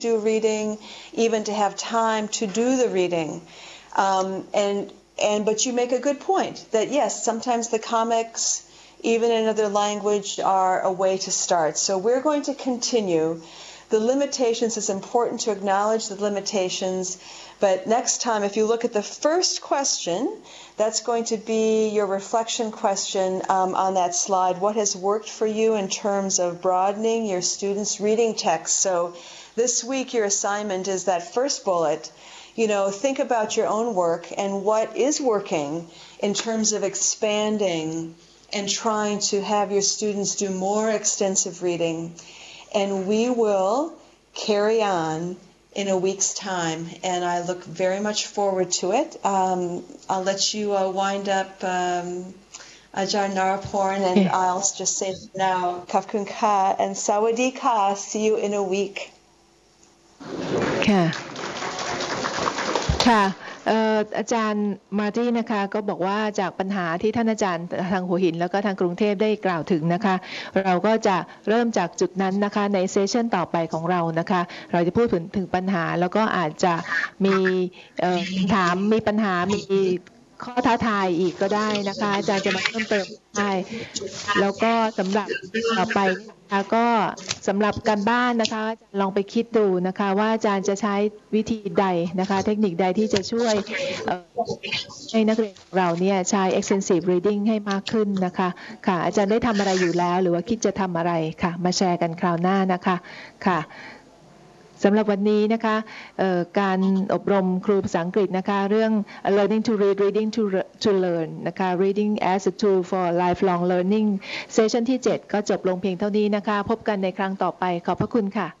do reading, even to have time to do the reading. But you make a good point that yes, sometimes the comics, even in another language, are a way to start. So we're going to continue. The limitations, it's important to acknowledge the limitations, but next time, if you look at the first question, that's going to be your reflection question on that slide. What has worked for you in terms of broadening your students' reading text? So this week, your assignment is that first bullet. Think about your own work and what is working in terms of expanding and trying to have your students do more extensive reading. And we will carry on in a week's time, and I look very much forward to it. I'll let you wind up, Ajahn Naraporn, and I'll just say now, Kafkun Ka and Sawadi Ka. See you in a week. ค่ะอาจารย์มาร์ตี้นะคะก็บอกว่าจากปัญหาที่ท่านอาจารย์ทางหัวหินแล้วก็ทางกรุงเทพได้กล่าวถึงนะคะเราก็จะเริ่มจากจุดนั้นนะคะในเซสชั่นต่อไปของเรานะคะเราจะพูดถึงปัญหาแล้วก็อาจจะมีถามมีปัญหามีข้อท้าทายอีกก็ได้นะคะอาจารย์จะมาเพิ่มเติมได้แล้วก็สำหรับต่อไปก็สำหรับการบ้านนะคะลองไปคิดดูนะคะว่าอาจารย์จะใช้วิธีใดนะคะเทคนิคใดที่จะช่วยให้นักเรียนเราเนี่ยใช้ extensive reading ให้มากขึ้นนะคะค่ะอาจารย์ได้ทำอะไรอยู่แล้วหรือว่าคิดจะทำอะไรค่ะมาแชร์กันคราวหน้านะคะค่ะสำหรับวันนี้นะคะการอบรมครูภาษาอังกฤษนะคะเรื่อง learning to read reading to learn นะคะ reading as a tool for lifelong learning เซสชั่นที่7ก็จบลงเพียงเท่านี้นะคะพบกันในครั้งต่อไปขอบพระคุณค่ะ